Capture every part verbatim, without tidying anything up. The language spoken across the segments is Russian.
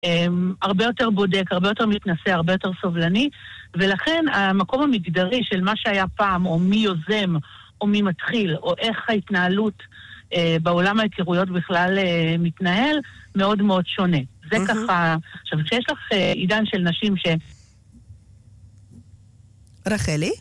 הרבה יותר בודק, הרבה יותר מתנסה, הרבה יותר סובלני, ולכן המקום המגדרי של מה שהיה פעם, או מי יוזם, או מי מתחיל, או איך ההתנהלות בעולם ההיכרויות בכלל מתנהל, מאוד מאוד שונה. זה ככה, עכשיו, כשיש לך עידן של נשים ש... Рахели?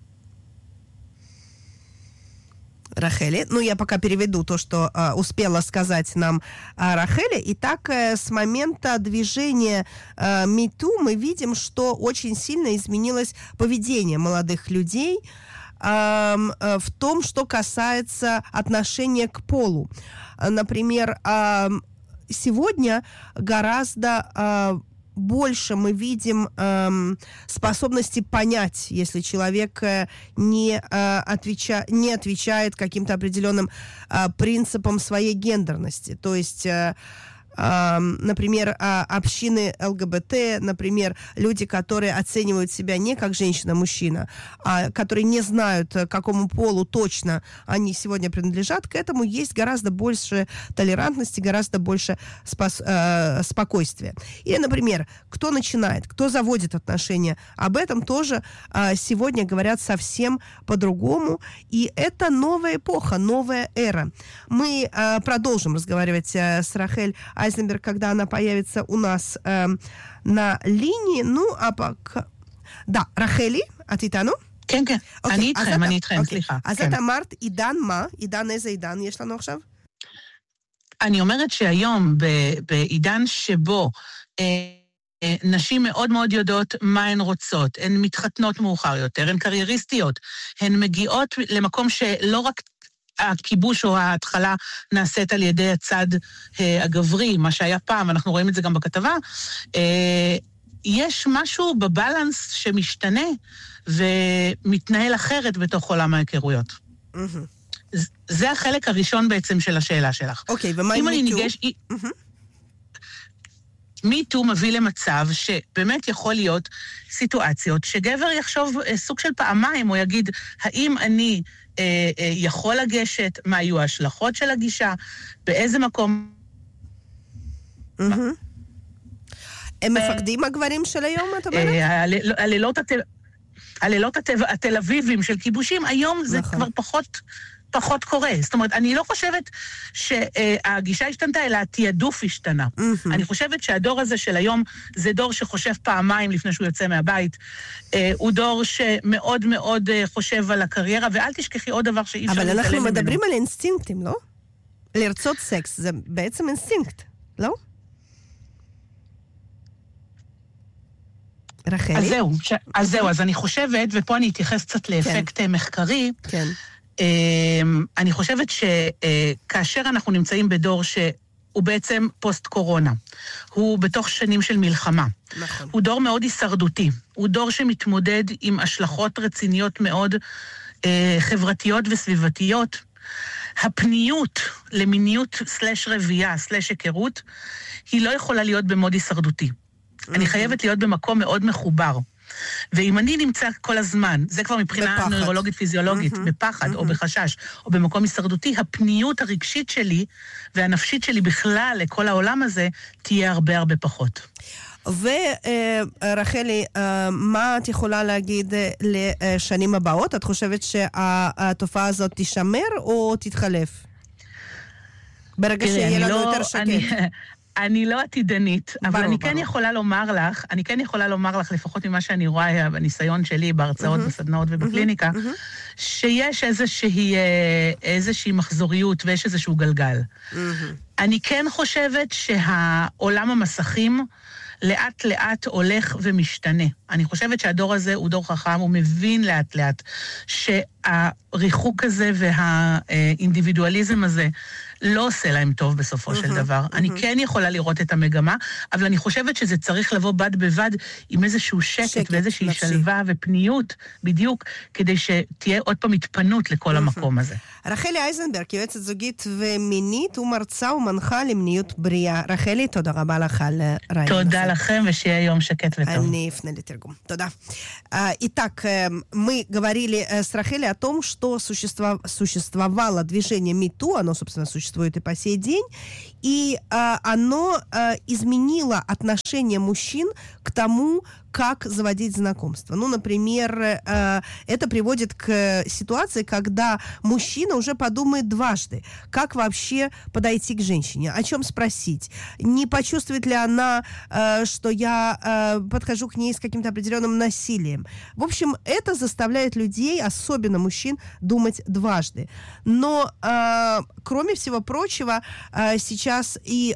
Рахели. Ну, я пока переведу то, что а, успела сказать нам а, Рахели. Итак, а, с момента движения а, MeToo мы видим, что очень сильно изменилось поведение молодых людей а, а, в том, что касается отношения к полу. А, например, а, сегодня гораздо... А, больше мы видим эм, способности понять, если человек э, не, э, отвеча, не отвечает каким-то определенным э, принципам своей гендерности. То есть, э, э, например, э, общины ЛГБТ, например, люди, которые оценивают себя не как женщина-мужчина, а которые не знают, какому полу точно они сегодня принадлежат, к этому есть гораздо больше толерантности, гораздо больше спас, э, спокойствия. Или, например, кто начинает, кто заводит отношения, об этом тоже э, сегодня говорят совсем по-другому, и это новая эпоха, новая эра. Мы э, продолжим разговаривать э, с Рахель Айзенберг, когда она появится у нас э, на линии. Ну, а пока... Да, רחלי, את איתנו? כן, כן, אני איתכם, אני איתכם, סליחה. אז את אמרת עידן מה? עידן איזה עידן יש לנו עכשיו? אני אומרת שהיום, בעידן שבו נשים מאוד מאוד יודעות מה הן רוצות, הן מתחתנות מאוחר יותר, הן קרייריסטיות, הן מגיעות למקום שלא רק הכיבוש או ההתחלה נעשית על ידי הצד הגברי, מה שהיה פעם, אנחנו רואים את זה גם בכתבה, יש משהו בבלנס שמשתנה ומתנהל אחרת בתוך עולם ההיכרויות. זה החלק הראשון בעצם של השאלה שלך. אוקיי, ומה עם מיטו? מיטו מביא למצב שבאמת יכול להיות סיטואציות שגבר יחשוב סוג של פעמיים, הוא יגיד, האם אני אה, אה, יכול לגשת, מה היו ההשלכות של הגישה, באיזה מקום... הם מפקדים הגברים של היום, את אומרת? הלילות הלילות התל אביבים של כיבושים, היום זה כבר פחות... פחות קורה. זאת אומרת, אני לא חושבת שהגישה השתנתה, אלא התיעדוף השתנה. אני חושבת שהדור הזה של היום, זה דור שחושב פעמיים לפני שהוא יוצא מהבית. הוא דור שמאוד מאוד חושב על הקריירה, ואל תשכחי עוד דבר שאי אפשר להתעלם ממנו. אבל אנחנו מדברים על אינסטינקטים, לא? לרצות סקס, זה בעצם אינסטינקט, לא? רחלי? אז זהו, אז זהו, אז אני חושבת, ופה אני אתייחס קצת לאפקט מחקרי, כן. אני חושבת שכאשר אנחנו נמצאים בדור שהוא בעצם פוסט קורונה, הוא בתוך שנים של מלחמה, נכון. הוא דור מאוד הישרדותי, הוא דור שמתמודד עם השלכות רציניות מאוד חברתיות וסביבתיות, הפניות למיניות סלש רבייה סלש היכרות, היא לא יכולה להיות במוד הישרדותי. אני חייבת להיות במקום מאוד מחובר. ואם אני נמצא כל הזמן, זה כבר מבחינה נוירולוגית פיזיולוגית, בפחד או בחשש, או במקום הישרדותי, הפניות הרגשית שלי והנפשית שלי בכלל לכל העולם הזה, תהיה הרבה הרבה פחות. ורחלי, מה את יכולה להגיד לשנים הבאות? את חושבת שהתופעה הזאת תישמר או תתחלף? ברגע שיהיה לנו יותר שקט. אני לא עתידנית, אבל אני כן יכולה לומר לך, אני כן יכולה לומר לך, לפחות ממה שאני רואה בניסיון שלי, בהרצאות, בסדנאות ובקליניקה, שיש איזושהי, איזושהי מחזוריות ויש איזשהו גלגל. אני כן חושבת שהעולם המסכים לאט לאט הולך ומשתנה. אני חושבת שהדור הזה הוא דור חכם, הוא מבין לאט לאט שהריחוק הזה והאינדיבידואליזם הזה לא עושה להם טוב בסופו של דבר. אני כן יכולה לראות את המגמה, אבל אני חושבת שזה צריך לבוא בד בבד עם איזשהו שקט ואיזושהי שלווה ופניות, בדיוק, כדי שתהיה עוד פעם התפנות לכל המקום הזה. רחלי אייזנברג, יועצת זוגית ומינית ומרצה מנחה למיניות בריאה. רחלי, תודה רבה לך על רעיון הזה. תודה לכם, ושיהיה יום שקט וטוב. אני אפנה לתרגום. Туда. Итак, мы говорили с Рахели о том, что существовало движение МИТУ, оно, собственно, существует и по сей день, и оно изменило отношение мужчин к тому, как заводить знакомства. Ну, например, это приводит к ситуации, когда мужчина уже подумает дважды, как вообще подойти к женщине, о чем спросить, не почувствует ли она, что я подхожу к ней с каким-то определенным насилием. В общем, это заставляет людей, особенно мужчин, думать дважды. Но, кроме всего прочего, сейчас и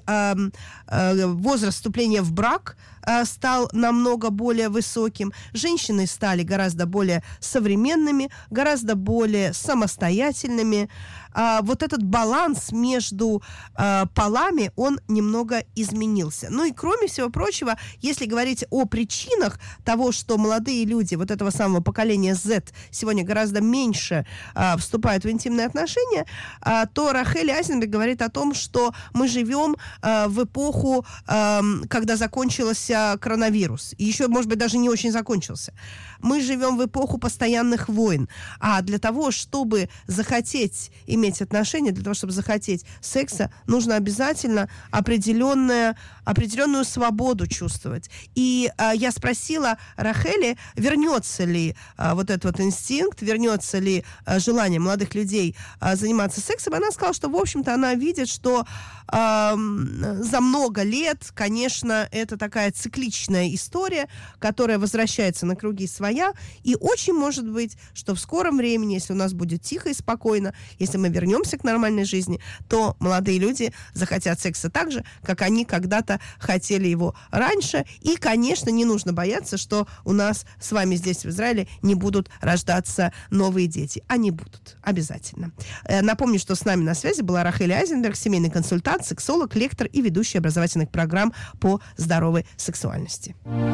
возраст вступления в брак стал намного более высоким. Женщины стали гораздо более современными, гораздо более самостоятельными. А, вот этот баланс между а, полами, он немного изменился. Ну и кроме всего прочего, если говорить о причинах того, что молодые люди вот этого самого поколения Z сегодня гораздо меньше а, вступают в интимные отношения, а, то Рахель Айзенберг говорит о том, что мы живем а, в эпоху, а, когда закончился коронавирус. И еще, может быть, даже не очень закончился. Мы живем в эпоху постоянных войн. А для того, чтобы захотеть иметь отношения, для того, чтобы захотеть секса, нужно обязательно определенное, определенную свободу чувствовать. И а, я спросила Рахели, вернется ли а, вот этот вот инстинкт, вернется ли а, желание молодых людей а, заниматься сексом. Она сказала, что, в общем-то, она видит, что а, за много лет, конечно, это такая цикличная история, которая возвращается на круги своя, и очень может быть, что в скором времени, если у нас будет тихо и спокойно, если мы вернемся к нормальной жизни, то молодые люди захотят секса так же, как они когда-то хотели его раньше. И, конечно, не нужно бояться, что у нас с вами здесь, в Израиле, не будут рождаться новые дети. Они будут, обязательно. Напомню, что с нами на связи была Рахель Айзенберг, семейный консультант, сексолог, лектор и ведущий образовательных программ по здоровой сексуальности.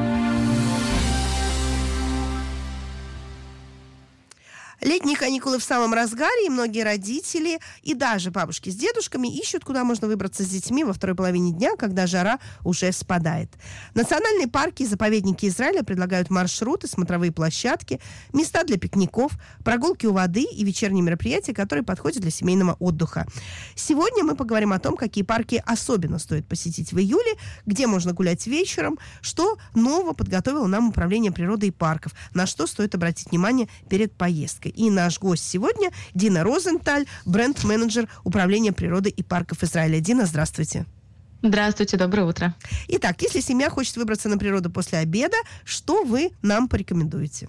Летние каникулы в самом разгаре, и многие родители, и даже бабушки с дедушками ищут, куда можно выбраться с детьми во второй половине дня, когда жара уже спадает. Национальные парки и заповедники Израиля предлагают маршруты, смотровые площадки, места для пикников, прогулки у воды и вечерние мероприятия, которые подходят для семейного отдыха. Сегодня мы поговорим о том, какие парки особенно стоит посетить в июле, где можно гулять вечером, что нового подготовило нам Управление природы и парков, на что стоит обратить внимание перед поездкой. И наш гость сегодня Дина Розенталь, бренд-менеджер Управления природы и парков Израиля. Дина, здравствуйте. Здравствуйте, доброе утро. Итак, если семья хочет выбраться на природу после обеда, что вы нам порекомендуете?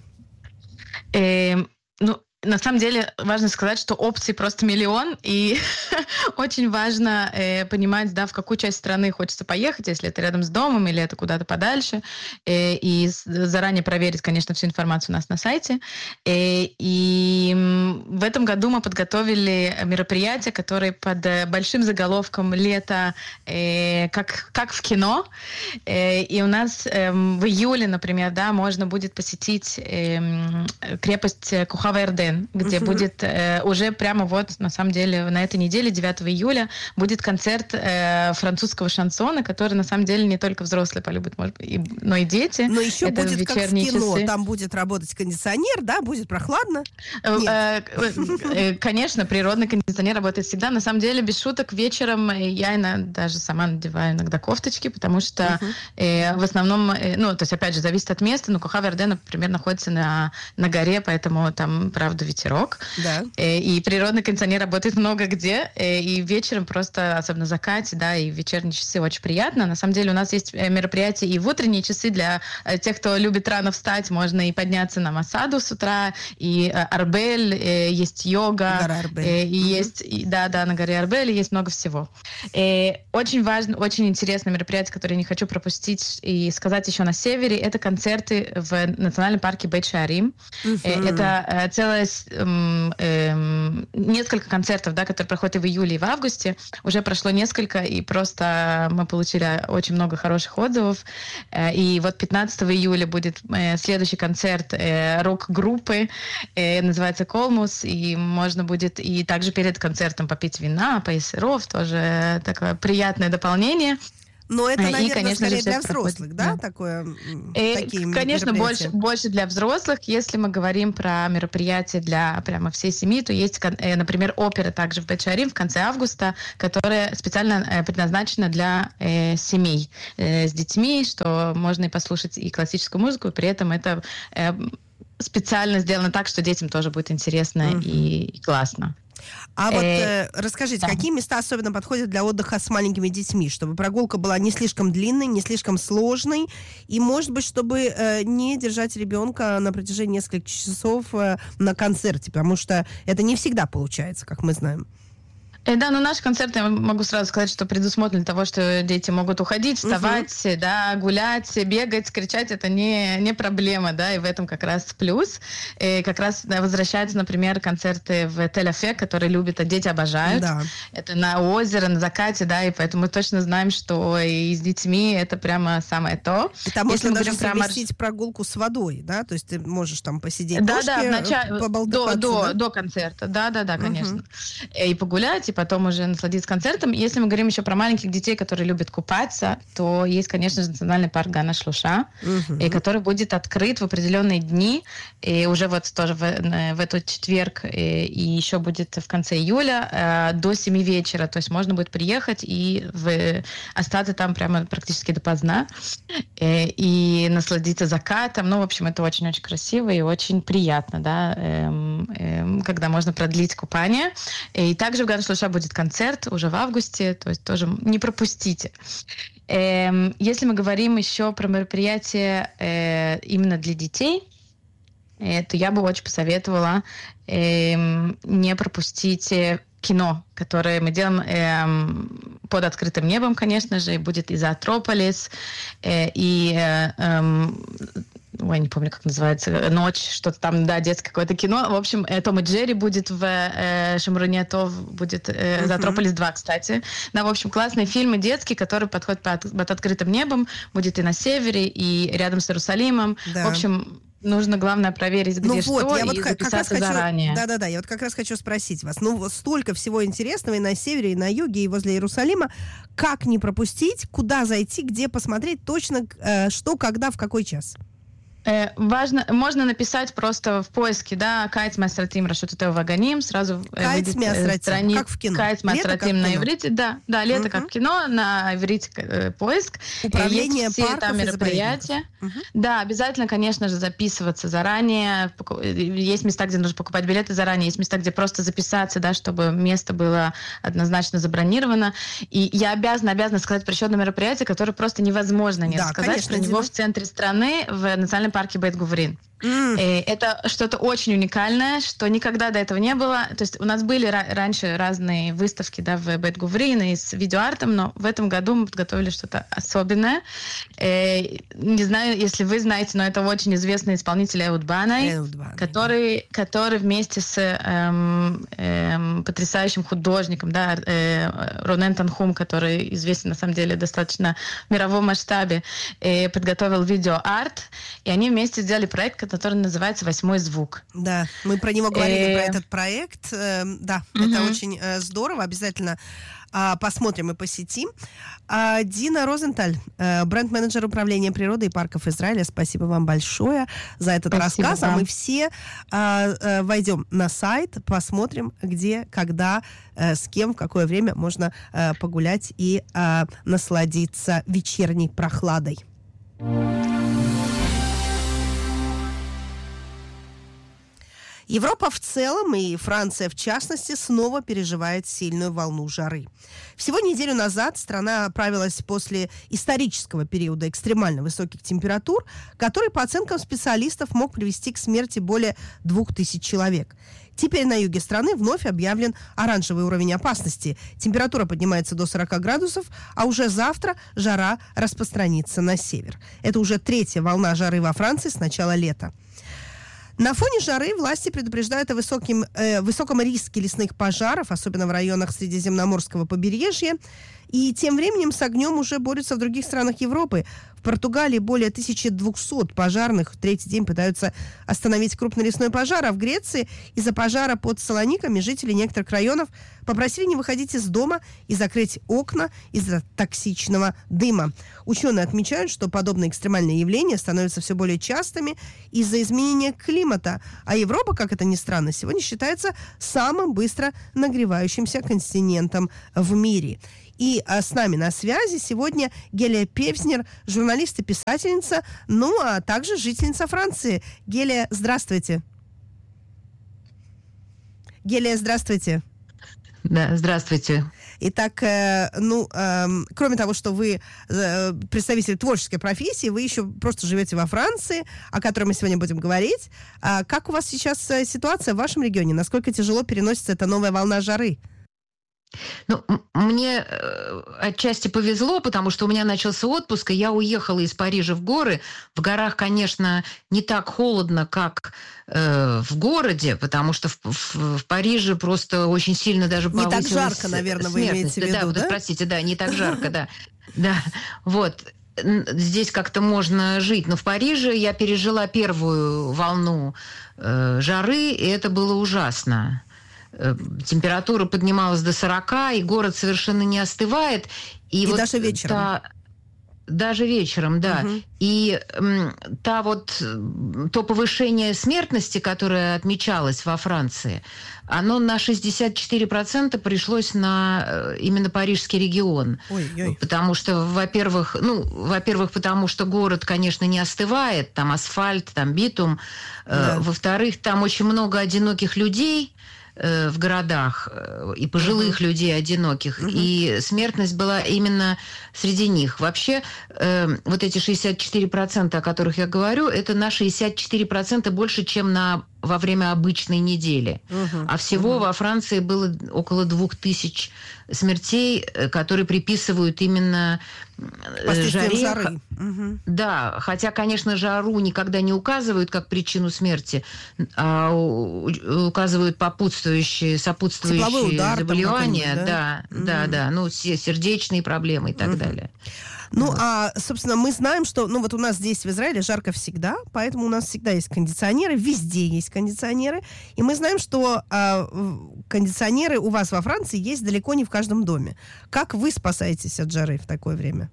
Э, ну, на самом деле важно сказать, что опций просто миллион, и очень важно э, понимать, да, в какую часть страны хочется поехать, если это рядом с домом или это куда-то подальше, э, и заранее проверить, конечно, всю информацию у нас на сайте. Э, и в этом году мы подготовили мероприятия, которые под большим заголовком «Лето э, как, как в кино». Э, и у нас э, в июле, например, да, можно будет посетить э, крепость Кухава-Эрден, где uh-huh. будет э, уже прямо вот, на самом деле, на этой неделе, девятого июля, будет концерт э, французского шансона, который, на самом деле, не только взрослые полюбят, может быть, и, но и дети. Но еще это будет как в кино, часы. Там будет работать кондиционер, да, будет прохладно? Э, э, конечно, природный кондиционер работает всегда. На самом деле, без шуток, вечером я даже сама надеваю иногда кофточки, потому что uh-huh. э, в основном, э, ну, то есть, опять же, зависит от места, но Кухава-Эрден, например, находится на, на горе, поэтому там, правда, ветерок. Да. И природный кондиционер работает много где. И вечером просто, особенно в закате, да, и в вечерние часы очень приятно. На самом деле у нас есть мероприятия и в утренние часы для тех, кто любит рано встать. Можно и подняться на Масаду с утра, и Арбель, есть йога. Гора Арбель. И есть, и, да, да, на горе Арбель есть много всего. И очень важно, очень интересное мероприятие, которое я не хочу пропустить и сказать еще на севере, это концерты в национальном парке Бейт-Шаарим. Uh-huh. Это целая уже э, э, несколько концертов, да, которые проходят и в июле, и в августе. Уже прошло несколько, и просто мы получили очень много хороших отзывов. И вот пятнадцатого июля будет следующий концерт рок-группы, называется «Колмус», и можно будет и также перед концертом попить вина, поесть сыров, тоже такое приятное дополнение. Но это, наверное, и, конечно скорее же, для взрослых, проходит, да, да. такое, и, такие конечно, больше, больше для взрослых. Если мы говорим про мероприятия для прямо всей семьи, то есть, например, опера также в Бет-Шаарим в конце августа, которая специально предназначена для э, семей э, с детьми, что можно и послушать и классическую музыку, и при этом это э, специально сделано так, что детям тоже будет интересно mm-hmm. и, и классно. А вот э, расскажите, да. какие места особенно подходят для отдыха с маленькими детьми, чтобы прогулка была не слишком длинной, не слишком сложной, и, может быть, чтобы э, не держать ребенка на протяжении нескольких часов э, на концерте, потому что это не всегда получается, как мы знаем. Да, но наши концерты, я могу сразу сказать, что предусмотрены для того, что дети могут уходить, вставать, uh-huh. да, гулять, бегать, кричать, это не, не проблема, да, и в этом как раз плюс. И как раз да, возвращаются, например, концерты в Тель-Афе, которые любят, а дети обожают. Да. Это на озеро, на закате, да, и поэтому мы точно знаем, что и с детьми это прямо самое то. И там можно даже совместить прямо... прогулку с водой, да, то есть ты можешь там посидеть да, ножки, да, вначале, поболтаться. До, да? до, до концерта, да-да-да, конечно. Uh-huh. И погулять, и потом уже насладиться концертом. Если мы говорим еще про маленьких детей, которые любят купаться, то есть, конечно же, национальный парк Гана-Шлуша, uh-huh. и который будет открыт в определенные дни, и уже вот тоже в, в этот четверг, и, и еще будет в конце июля э, до семи вечера. То есть можно будет приехать и в, остаться там прямо практически допоздна э, и насладиться закатом. Ну, в общем, это очень-очень красиво и очень приятно, да, э, э, когда можно продлить купание. И также в Гана-Шлуша будет концерт уже в августе, то есть тоже не пропустите. Эм, если мы говорим еще про мероприятия э, именно для детей, э, то я бы очень посоветовала э, не пропустить кино, которое мы делаем э, под открытым небом, конечно же, и будет и «Зоотрополис», э, и э, э, ой, не помню, как называется, «Ночь», что-то там, да, детское какое-то кино. В общем, «Том и Джерри» будет в э, Шамруне Тов, будет э, uh-huh. «Зоотрополис два», кстати. Да, в общем, классные фильмы детские, которые подходят под, под открытым небом. Будет и на севере, и рядом с Иерусалимом. Да. В общем, нужно, главное, проверить, где ну что, вот, я и вот записаться хочу, заранее. Да-да-да, я вот как раз хочу спросить вас. Ну, вот столько всего интересного и на севере, и на юге, и возле Иерусалима. Как не пропустить, куда зайти, где посмотреть точно, э, что, когда, в какой час? Э, важно, можно написать просто в поиске, да, «Кайц Масратим Рашут Ваганим», сразу выйдет э, страница, как в кино. «Кайц Масратим» на иврите, да, да, «Лето» угу. как в кино, на иврите э, поиск. Управление есть все там мероприятия. Угу. Да, обязательно, конечно же, записываться заранее. Есть места, где нужно покупать билеты заранее, есть места, где просто записаться, да, чтобы место было однозначно забронировано. И я обязана, обязана сказать про еще одно мероприятие, которое просто невозможно не да, сказать, конечно, про него в центре страны, в национальном парке Бейт-Гуврин. Mm. Это что-то очень уникальное, что никогда до этого не было. То есть у нас были ра- раньше разные выставки, да, в Бейт-Гуврин и с видеоартом, но в этом году мы подготовили что-то особенное. Э, не знаю, если вы знаете, но это очень известный исполнитель Эуд Банай, который, который вместе с эм, эм, потрясающим художником, да, э, Ронен Танхум, который известен на самом деле достаточно в мировом масштабе, э, подготовил видеоарт, и они вместе сделали проект, который называется «Восьмой звук». Да, мы про него говорили, про этот проект. Да, это очень здорово. Обязательно посмотрим и посетим. Дина Розенталь, бренд-менеджер управления природой и парков Израиля. Спасибо вам большое за этот Спасибо рассказ. Вам. А мы все войдем на сайт, посмотрим, где, когда, с кем, в какое время можно погулять и насладиться вечерней прохладой. Европа в целом и Франция в частности снова переживает сильную волну жары. Всего неделю назад страна оправилась после исторического периода экстремально высоких температур, который, по оценкам специалистов, мог привести к смерти более двух тысяч человек. Теперь на юге страны вновь объявлен оранжевый уровень опасности. Температура поднимается до сорок градусов, а уже завтра жара распространится на север. Это уже третья волна жары во Франции с начала лета. На фоне жары власти предупреждают о высоким, э, высоком риске лесных пожаров, особенно в районах Средиземноморского побережья. И тем временем с огнем уже борются в других странах Европы. В Португалии более тысяча двести пожарных в третий день пытаются остановить крупный лесной пожар, а в Греции из-за пожара под Салониками жители некоторых районов попросили не выходить из дома и закрыть окна из-за токсичного дыма. Ученые отмечают, что подобные экстремальные явления становятся все более частыми из-за изменения климата. А Европа, как это ни странно, сегодня считается самым быстро нагревающимся континентом в мире. И а, с нами на связи сегодня Гелия Певзнер, журналист и писательница, ну а также жительница Франции. Гелия, здравствуйте. Гелия, здравствуйте. Да, здравствуйте. Итак, э, ну, э, кроме того, что вы э, представитель творческой профессии, вы еще просто живете во Франции, о которой мы сегодня будем говорить. А как у вас сейчас э, ситуация в вашем регионе? Насколько тяжело переносится эта новая волна жары? Ну, мне э, отчасти повезло, потому что у меня начался отпуск, и я уехала из Парижа в горы. В горах, конечно, не так холодно, как э, в городе, потому что в, в, в Париже просто очень сильно даже повысилась смертность. Не так жарко, наверное, вы имеете в виду, да? Да, вот, простите, да, не так жарко, да. Да, вот. Здесь как-то можно жить. Но в Париже я пережила первую волну э, жары, и это было ужасно. Температура поднималась до сорока, и город совершенно не остывает. И, и вот даже вечером. Та, даже вечером, да. Угу. И м, та вот, то повышение смертности, которое отмечалось во Франции, оно на шестьдесят четыре процента пришлось на именно парижский регион. Ой-ой. Потому что, во-первых, ну, во-первых, потому что город, конечно, не остывает, там асфальт, там битум. Да. Во-вторых, там очень много одиноких людей в городах, и пожилых uh-huh. людей одиноких, uh-huh. и смертность была именно среди них. Вообще, э, вот эти шестьдесят четыре процента, о которых я говорю, это на шестьдесят четыре процента больше, чем на, во время обычной недели. Uh-huh. А всего uh-huh. во Франции было около двух тысяч смертей, которые приписывают именно жаре. Жары. Угу. Да, хотя, конечно, жару никогда не указывают как причину смерти, а указывают попутствующие, сопутствующие удар, заболевания. Да, да, угу. да, да, ну, сердечные проблемы и так угу. далее. Ну, вот. А, собственно, мы знаем, что, ну, вот у нас здесь в Израиле жарко всегда, поэтому у нас всегда есть кондиционеры, везде есть кондиционеры, и мы знаем, что а, кондиционеры у вас во Франции есть далеко не в каждом доме. Как вы спасаетесь от жары в такое время?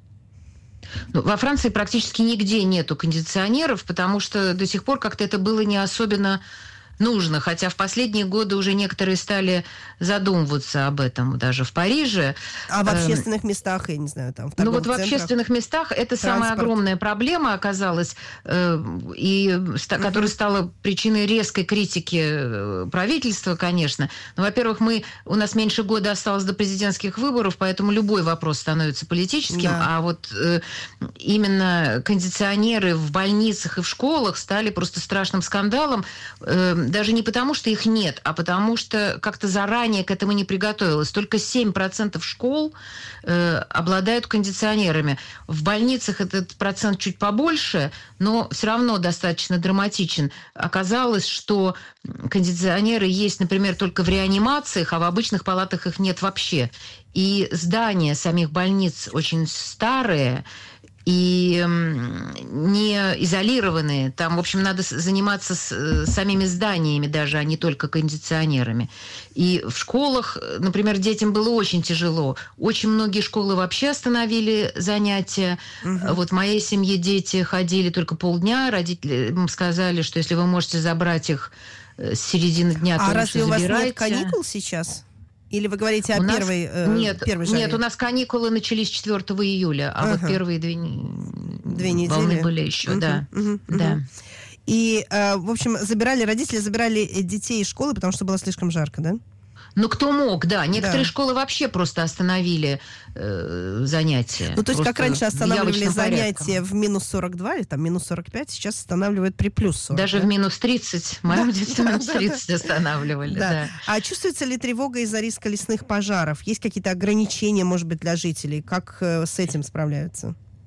Ну, во Франции практически нигде нету кондиционеров, потому что до сих пор как-то это было не особенно нужно, хотя в последние годы уже некоторые стали задумываться об этом, даже в Париже. А в общественных местах, я не знаю, там, в торговых Ну вот в центрах, общественных местах это транспорт. Самая огромная проблема оказалась, и которая стала причиной резкой критики правительства, конечно. Но, во-первых, мы, у нас меньше года осталось до президентских выборов, поэтому любой вопрос становится политическим, да. А вот именно кондиционеры в больницах и в школах стали просто страшным скандалом, даже не потому, что их нет, а потому что как-то заранее к этому не приготовилась. Только семь процентов школ э, обладают кондиционерами. В больницах этот процент чуть побольше, но все равно достаточно драматичен. Оказалось, что кондиционеры есть, например, только в реанимациях, а в обычных палатах их нет вообще. И здания самих больниц очень старые, и не изолированные. Там, в общем, надо заниматься с самими зданиями даже, а не только кондиционерами. И в школах, например, детям было очень тяжело. Очень многие школы вообще остановили занятия. Угу. Вот в моей семье дети ходили только полдня. Родители им сказали, что если вы можете забрать их с середины дня, то а лучше разве забирайте. У вас нет каникул сейчас? Или вы говорите о у первой, нас, э, нет, первой жаре? Нет, у нас каникулы начались четвёртого июля, а ага. вот первые две, две недели волны были еще, угу, да. Угу, да. Угу. И, э, в общем, забирали, родители забирали детей из школы, потому что было слишком жарко, да? Ну, кто мог, да. Некоторые да. школы вообще просто остановили э, занятия. Ну, то есть, как раньше останавливали занятия порядком. в минус сорок два или там минус сорок пять, сейчас останавливают при плюс сорок. Даже да? в минус тридцать. В моем детстве минус тридцать останавливали, да. А чувствуется ли тревога из-за риска лесных пожаров? Есть какие-то ограничения, может быть, для жителей? Как с этим справляются?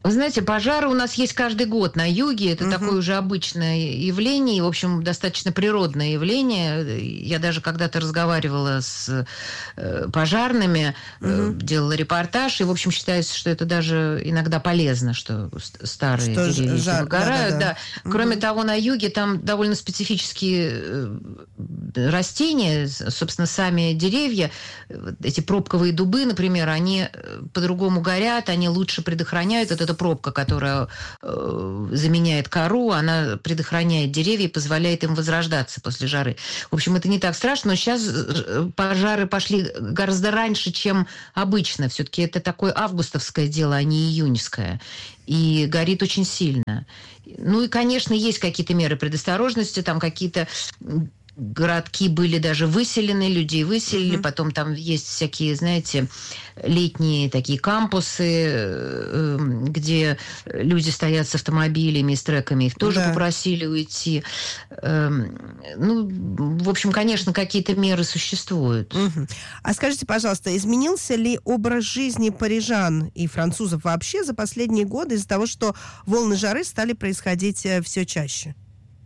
Вы знаете, пожары у нас есть каждый год на юге. Это uh-huh. такое уже обычное явление, в общем, достаточно природное явление. Я даже когда-то разговаривала с э, пожарными, uh-huh. э, делала репортаж, и, в общем, считается, что это даже иногда полезно, что старые что деревья жар, выгорают. Да, да, да. Да. Uh-huh. Кроме того, на юге там довольно специфические э, растения, собственно, сами деревья, эти пробковые дубы, например, они по-другому горят, они лучше предохраняют. Вот эта пробка, которая э, заменяет кору, она предохраняет деревья и позволяет им возрождаться после жары. В общем, это не так страшно, но сейчас пожары пошли гораздо раньше, чем обычно. Все-таки это такое августовское дело, а не июньское. И горит очень сильно. Ну и, конечно, есть какие-то меры предосторожности, там какие-то... Городки были даже выселены, людей выселили, mm-hmm. потом там есть всякие, знаете, летние такие кампусы, где люди стоят с автомобилями и с треками, их тоже да. попросили уйти. Ну, в общем, конечно, какие-то меры существуют. Mm-hmm. А скажите, пожалуйста, изменился ли образ жизни парижан и французов вообще за последние годы из-за того, что волны жары стали происходить все чаще?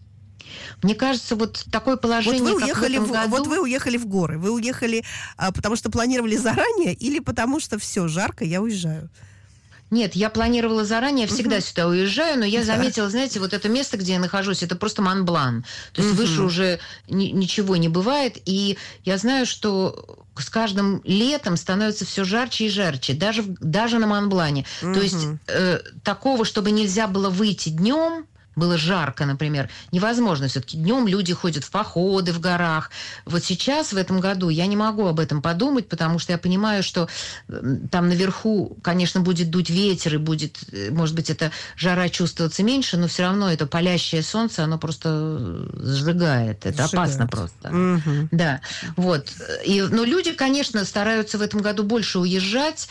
Мне кажется, вот такое положение, вот вы как уехали в этом в, году... Вот вы уехали в горы. Вы уехали, а, потому что планировали заранее или потому что все, жарко, я уезжаю? Нет, я планировала заранее, я всегда uh-huh. сюда уезжаю, но я заметила, да. знаете, вот это место, где я нахожусь, это просто Монблан. То есть uh-huh. выше уже ни- ничего не бывает. И я знаю, что с каждым летом становится все жарче и жарче, даже, даже на Монблане. Uh-huh. То есть э, такого, чтобы нельзя было выйти днем, было жарко, например, невозможно. Все-таки днем люди ходят в походы в горах. Вот сейчас, в этом году, я не могу об этом подумать, потому что я понимаю, что там наверху, конечно, будет дуть ветер, и будет, может быть, эта жара чувствоваться меньше, но все равно это палящее солнце, оно просто сжигает. Это сжигает. Опасно просто. Угу. Да. Вот. И, но люди, конечно, стараются в этом году больше уезжать,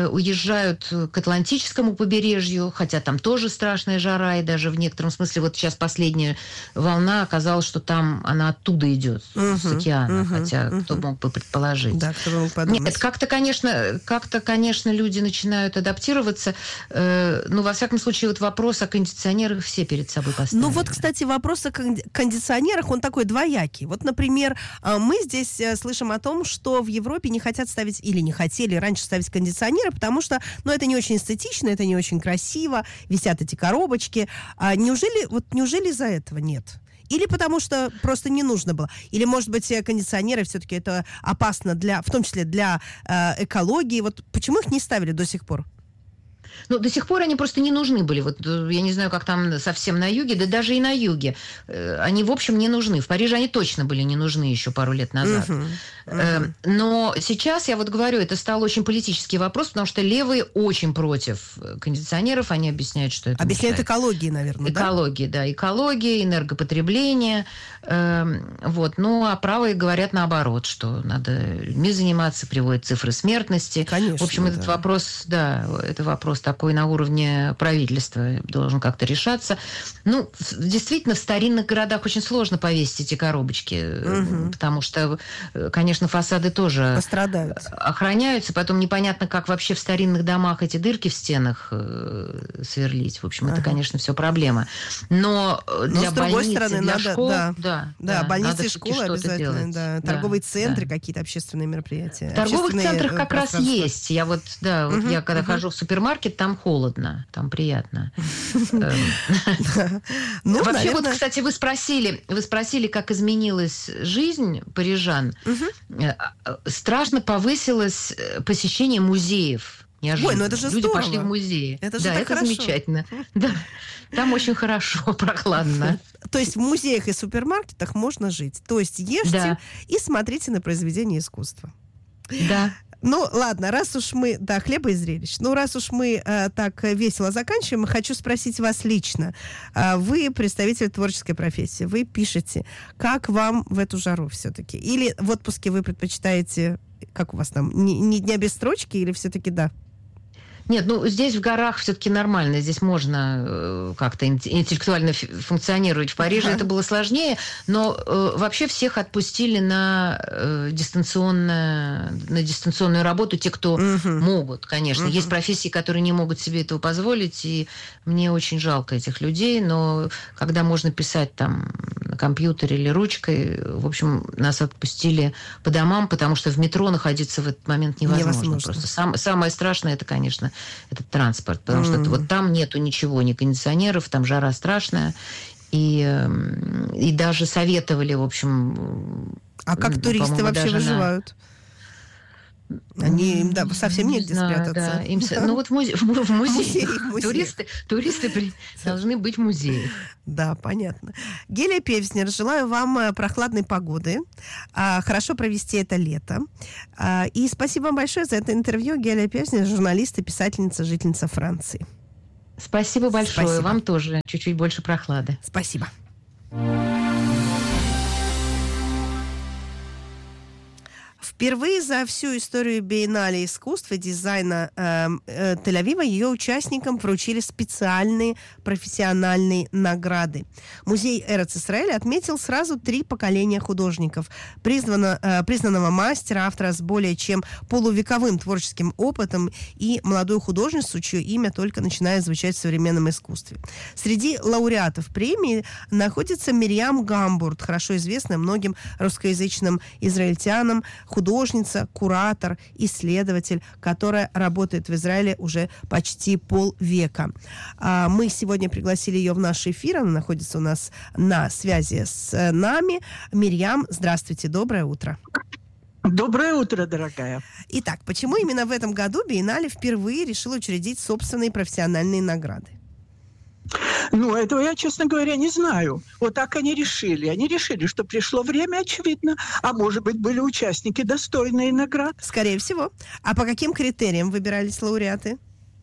уезжают к Атлантическому побережью, хотя там тоже страшная жара, и даже в некотором смысле, вот сейчас последняя волна оказалось, что там она оттуда идет, uh-huh, с океана, uh-huh, хотя uh-huh. кто мог бы предположить. Да, кто мог подумать. Нет, как-то, конечно, как-то, конечно, люди начинают адаптироваться. Э, ну, во всяком случае, вот вопрос о кондиционерах все перед собой поставили. Ну, вот, кстати, вопрос о кондиционерах, он такой двоякий. Вот, например, мы здесь слышим о том, что в Европе не хотят ставить, или не хотели раньше ставить кондиционеры, потому что, ну, это не очень эстетично, это не очень красиво, висят эти коробочки. Неужели Неужели, вот неужели из-за этого нет? Или потому что просто не нужно было? Или, может быть, кондиционеры все-таки это опасно, для, в том числе для э, экологии? Вот почему их не ставили до сих пор? Ну, до сих пор они просто не нужны были. Вот я не знаю, как там совсем на юге, да даже и на юге. Они, в общем, не нужны. В Париже они точно были не нужны еще пару лет назад. Uh-huh. Uh-huh. Но сейчас, я вот говорю, это стал очень политический вопрос, потому что левые очень против кондиционеров. Они объясняют, что это Объясняют мешает. Экологии, наверное, Экологии, да? да. Экология, энергопотребление. Вот. Ну, а правые говорят наоборот, что надо людьми заниматься, приводят цифры смертности. Конечно, в общем, да. этот вопрос, да, это вопрос такой на уровне правительства должен как-то решаться. Ну, действительно, в старинных городах очень сложно повесить эти коробочки, угу. потому что, конечно, фасады тоже пострадают, охраняются, потом непонятно, как вообще в старинных домах эти дырки в стенах сверлить. В общем, ага. это, конечно, все проблема. Но для Но, больниц, стороны, для надо, школ... Да, да, да, да больницы и школы обязательно, да, торговые да, центры, да. какие-то общественные мероприятия. В торговых центрах как раз есть. Я вот, да, вот угу, я когда угу. хожу в супермаркет, там холодно, там приятно. Вообще, вот, кстати, вы спросили, вы спросили, как изменилась жизнь парижан. Страшно повысилось посещение музеев. Неожиданно. Ой, ну это же Люди здорово. пошли в музеи. Это же да, так это хорошо. замечательно. Да. Там очень хорошо, прохладно. То есть в музеях и супермаркетах можно жить. То есть ешьте да. и смотрите на произведения искусства. Да. Ну, ладно, раз уж мы... Да, хлеба и зрелищ. Ну, раз уж мы э, так весело заканчиваем, хочу спросить вас лично. Э, вы представитель творческой профессии, вы пишете. Как вам в эту жару все-таки? Или в отпуске вы предпочитаете... Как у вас там? Ни, ни дня без строчки или все-таки да? Нет, ну здесь в горах все-таки нормально, здесь можно э, как-то интеллектуально функционировать. В Париже ага. это было сложнее, но э, вообще всех отпустили на, э, дистанционное, на дистанционную работу, те, кто угу. могут, конечно. Угу. Есть профессии, которые не могут себе этого позволить, и мне очень жалко этих людей, но когда можно писать там на компьютере или ручкой, в общем, нас отпустили по домам, потому что в метро находиться в этот момент невозможно. невозможно. Просто сам, самое страшное, это, конечно, этот транспорт, потому mm. что это, вот там нету ничего, ни кондиционеров, там жара страшная, и, и даже советовали, в общем... А как туристы вообще выживают? На... Они, им да, совсем не негде знаю, спрятаться. Да. Им, да. Ну вот в музее, в музее. Музей, музей. Туристы, туристы при... должны быть в музее. Да, понятно. Гелия Певзнер, желаю вам прохладной погоды, хорошо провести это лето. И спасибо вам большое за это интервью. Гелия Певзнер, журналист и писательница, жительница Франции. Спасибо большое. Спасибо. Вам тоже чуть-чуть больше прохлады. Спасибо. Впервые за всю историю Биеннале искусства и дизайна э, э, Тель-Авива ее участникам вручили специальные профессиональные награды. Музей Эрец-Исраэль отметил сразу три поколения художников. Признано, э, признанного мастера, автора с более чем полувековым творческим опытом и молодую художницу, чье имя только начинает звучать в современном искусстве. Среди лауреатов премии находится Мирьям Гамбурт, хорошо известная многим русскоязычным израильтянам, художница, куратор, исследователь, которая работает в Израиле уже почти полвека. Мы сегодня пригласили ее в наш эфир. Она находится у нас на связи с нами. Мирьям, здравствуйте, доброе утро. Доброе утро, дорогая. Итак, почему именно в этом году Биеннале впервые решила учредить собственные профессиональные награды? Ну, этого я, честно говоря, не знаю. Вот так они решили. Они решили, что пришло время, очевидно. А может быть, были участники, достойные наград? Скорее всего. А по каким критериям выбирались лауреаты?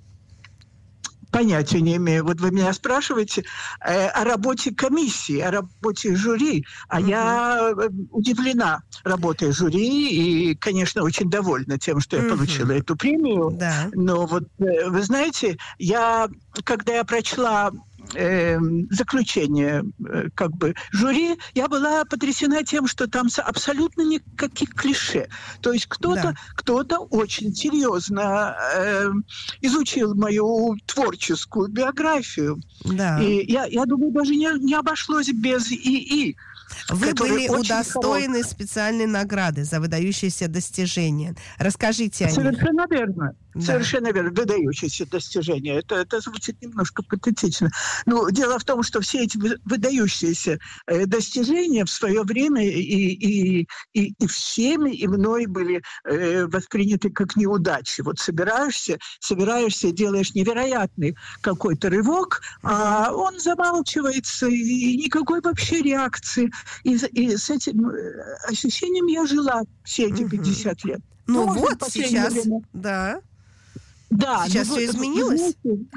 Понятия не имею. Вот вы меня спрашиваете э, о работе комиссии, о работе жюри. А mm-hmm. я удивлена работой жюри и, конечно, очень довольна тем, что я mm-hmm. получила эту премию. Да. Но вот, э, вы знаете, я, когда я прочла э, заключение э, как бы жюри, я была потрясена тем, что там абсолютно никаких клише. То есть кто-то, да. кто-то очень серьезно э, изучил мою творческую биографию. Да. И я, я думаю, даже не, не обошлось без ИИ. Вы были удостоены хорош... специальной награды за выдающиеся достижения. Расскажите о Совершенно них. Верно. Да. Совершенно верно. Выдающиеся достижения. Это, это звучит немножко патетично. Но дело в том, что все эти выдающиеся э, достижения в свое время и, и, и, и всеми, и мной были э, восприняты как неудачи. Вот собираешься, собираешься, делаешь невероятный какой-то рывок, а он замалчивается, и никакой вообще реакции. И, и с этим ощущением я жила все эти пятьдесят лет. Ну, ну вот сейчас, время. да. Да, сейчас ну, все вот, изменилось?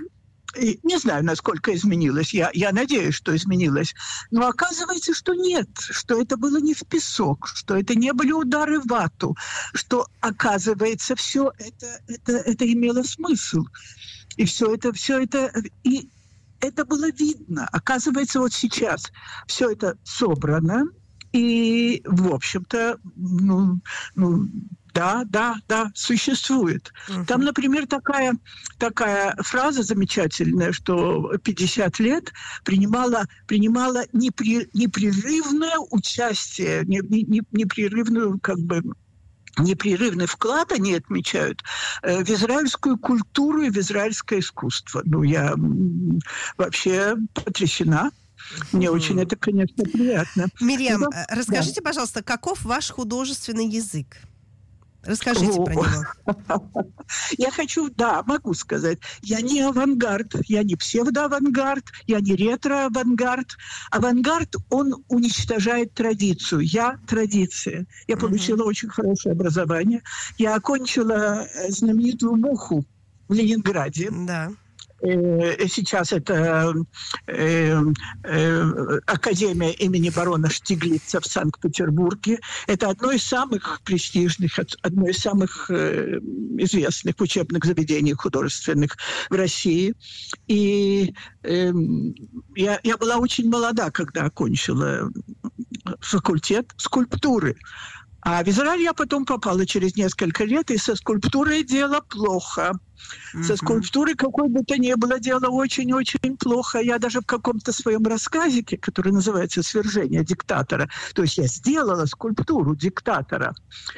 Не знаю, насколько изменилось. Я, я надеюсь, что изменилось. Но оказывается, что нет, что это было не в песок, что это не были удары в вату, что, оказывается, все это, это, это имело смысл. И все это, все это... И это было видно. Оказывается, вот сейчас все это собрано, и, в общем-то, ну, ну да, да, да, существует. Uh-huh. Там, например, такая, такая фраза замечательная, что пятьдесят лет принимала, принимала непри, непрерывное участие, не, не, непрерывную, как бы, непрерывный вклад они отмечают э, в израильскую культуру и в израильское искусство. Ну, я м, вообще потрясена. Мне mm. очень это, конечно, приятно. Мирьям, ну, да? расскажите, да. пожалуйста, каков ваш художественный язык? Расскажите О. про него. Я хочу, да, могу сказать. Я не авангард, я не псевдоавангард, я не ретро-авангард. Авангард, он уничтожает традицию. Я традиция. Я получила uh-huh. очень хорошее образование. Я окончила знаменитую МУХу в Ленинграде. Да. Сейчас это Академия имени барона Штиглица в Санкт-Петербурге. Это одно из самых престижных, одно из самых известных учебных заведений художественных в России. И я, я была очень молода, когда окончила факультет скульптуры. А в Израиль я потом попала через несколько лет, и со скульптурой дело плохо. Mm-hmm. Со скульптурой, какой бы то ни было, дело очень-очень плохо. Я даже в каком-то своем рассказике, который называется «Свержение диктатора», то есть я сделала скульптуру диктатора,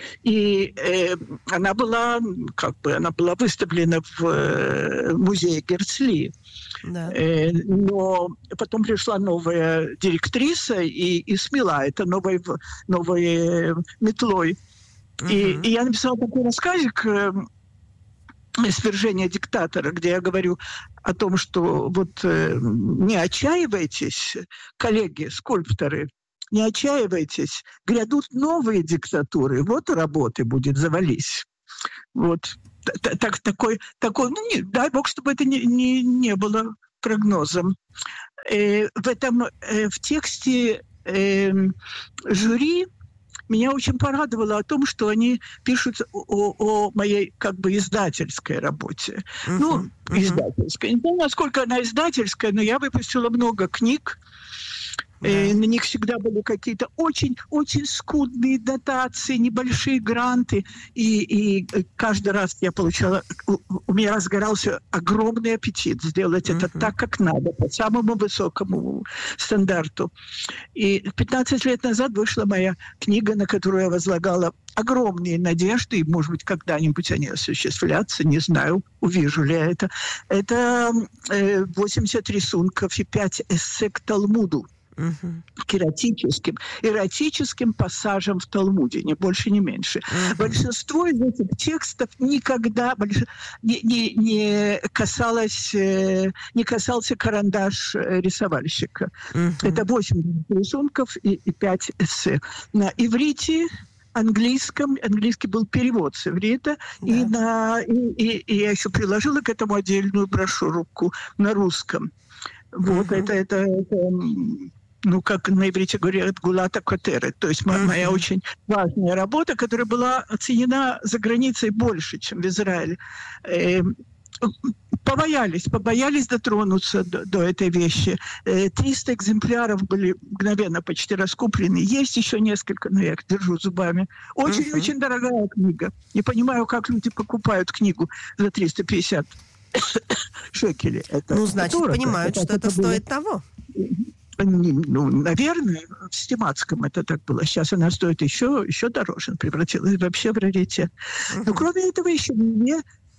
и э, она была, как бы, она была выставлена в э, музее Герцли. Да. Э, но потом пришла новая директриса и, и смела это новой, новой метлой. Mm-hmm. И, и я написала такой рассказик э, «Свержение диктатора», где я говорю о том, что вот э, не отчаивайтесь, коллеги, скульпторы, не отчаивайтесь, грядут новые диктатуры, вот работы будет, завались. Вот. Так, такой, такой, ну, не, дай бог, чтобы это не, не, не было прогнозом. Э, в этом, э, в тексте э, жюри меня очень порадовало о том, что они пишут о, о моей как бы издательской работе. Uh-huh, ну, uh-huh. издательская. Не знаю, насколько она издательская, но я выпустила много книг. Yeah. Э, на них всегда были какие-то очень-очень скудные дотации, небольшие гранты. И, и каждый раз я получала... У, у меня разгорался огромный аппетит сделать uh-huh. это так, как надо, по самому высокому стандарту. И пятнадцать лет назад вышла моя книга, на которую я возлагала огромные надежды, и, может быть, когда-нибудь они осуществлятся, не знаю, увижу ли я это. Это э, восемьдесят рисунков и пять эссе к Талмуду. Uh-huh. К эротическим, эротическим пассажам в Талмуде, ни больше, ни меньше. Uh-huh. Большинство из этих текстов никогда больш... не, не, не касалось, не касался карандаш рисовальщика. Uh-huh. Это восемь рисунков и, и пять эссе. На иврите, английском, английский был перевод с иврита, да. и, на, и, и, и я еще приложила к этому отдельную брошюрку на русском. Вот, uh-huh. это, это, это, ну, как на иврите говорят, гулата котере, то есть uh-huh. моя очень важная работа, которая была оценена за границей больше, чем в Израиле. Э, побоялись, побоялись дотронуться до, до этой вещи. триста экземпляров были мгновенно почти раскуплены. Есть еще несколько, но я их держу зубами. Очень-очень uh-huh. дорогая книга. Не понимаю, как люди покупают книгу за триста пятьдесят шекелей. Это ну, значит, дорого. Понимают, это, что это, это стоит было... того. Ну, наверное, в Стиматском это так было. Сейчас она стоит еще, еще дороже. Превратилась вообще в раритет. Uh-huh. Но кроме этого еще мне,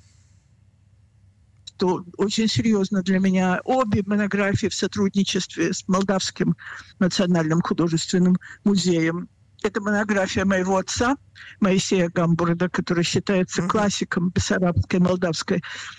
что очень серьезно для меня, обе монографии в сотрудничестве с Молдавским национальным художественным музеем. Это монография моего отца, Моисея Гамбурда, который считается uh-huh. классиком бессарабской, молдавской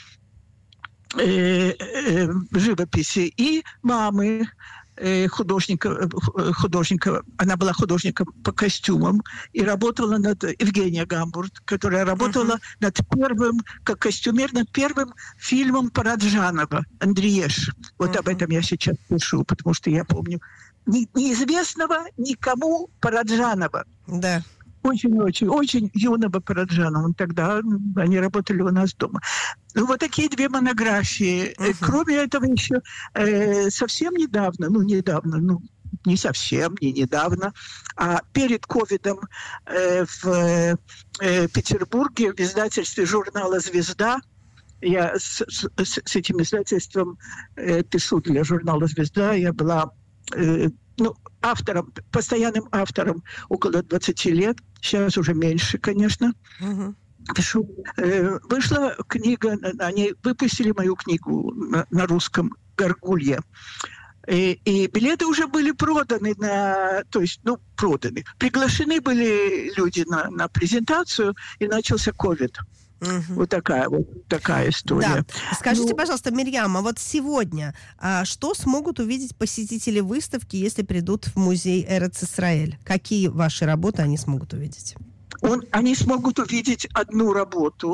э, э, живописи, и мамы художника, художника, она была художником по костюмам и работала над Евгения Гамбурд, которая работала uh-huh. над первым, как костюмер, над первым фильмом Параджанова «Андриеш». Вот uh-huh. об этом я сейчас пишу, потому что я помню не, неизвестного никому Параджанова. Да. Очень-очень, очень юного Параджанова. Тогда они работали у нас дома. Ну, вот такие две монографии. Uh-huh. Кроме этого, еще э, совсем недавно, ну, недавно, ну, не совсем, не недавно, а перед ковидом э, в э, Петербурге в издательстве журнала «Звезда», я с, с, с этим издательством э, пишу для журнала «Звезда», я была... Э, ну, автором, постоянным автором около двадцати лет, сейчас уже меньше, конечно. Uh-huh. Пишу. Э, вышла книга, они выпустили мою книгу на, на русском «Горгулья». И, и билеты уже были проданы, на, то есть, ну, проданы. Приглашены были люди на, на презентацию, и начался ковид. Угу. Вот такая вот такая история. Да. Скажите, ну, пожалуйста, Мирьям, а вот сегодня а что смогут увидеть посетители выставки, если придут в музей Эрец Исраэль? Какие ваши работы они смогут увидеть? Он, они смогут увидеть одну работу,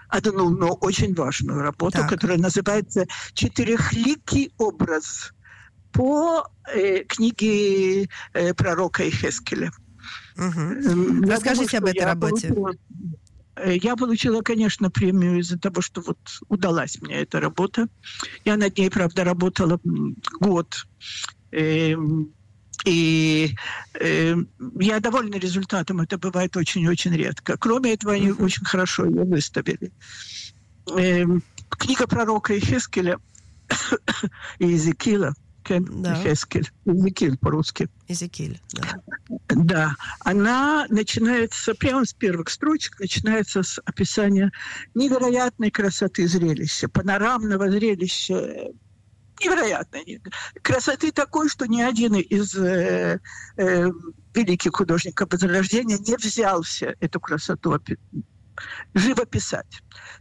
одну, но очень важную работу, так. которая называется «Четырехликий образ» по э, книге э, пророка Иезекииля. Угу. Расскажите думаю, об этой работе. Получила, я получила, конечно, премию из-за того, что вот удалась мне эта работа. Я над ней, правда, работала год. Э, И э, я довольна результатом, это бывает очень-очень редко. Кроме этого, они mm-hmm. очень хорошо ее выставили. Э, книга пророка Иезекииля и Иезекииля, да. Иезекииль, Иезекииль по-русски. Иезекииль, да. Да, она начинается, прямо с первых строчек, начинается с описания невероятной красоты зрелища, панорамного зрелища, невероятной красоты такой, что ни один из э, э, великих художников Возрождения не взялся эту красоту опи- живописать.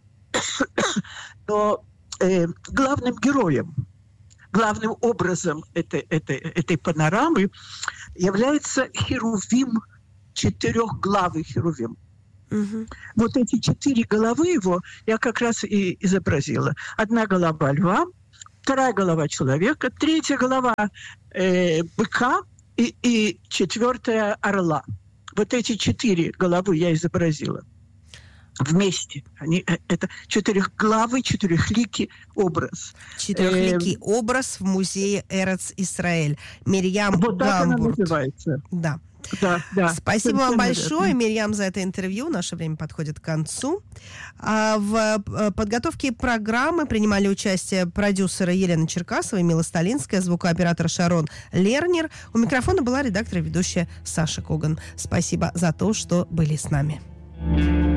Но э, главным героем, главным образом этой, этой, этой панорамы является херувим, четырехглавый херувим. Угу. Вот эти четыре головы его я как раз и изобразила. Одна голова льва, вторая голова человека, третья голова э, быка и, и четвертая орла. Вот эти четыре головы я изобразила вместе. Они, это четырехглавый, четырехликий образ. Четырехликий э, образ в музее Эрец Исраэль. Мирьям вот Гамбурт. Так она называется. Да. Да, да. Спасибо вам большое, Мирьям, за это интервью. Наше время подходит к концу. А в подготовке программы принимали участие продюсеры Елена Черкасова и Мила Сталинская, звукооператор Шарон Лернер. У микрофона была редактор и ведущая Саша Коган. Спасибо за то, что были с нами.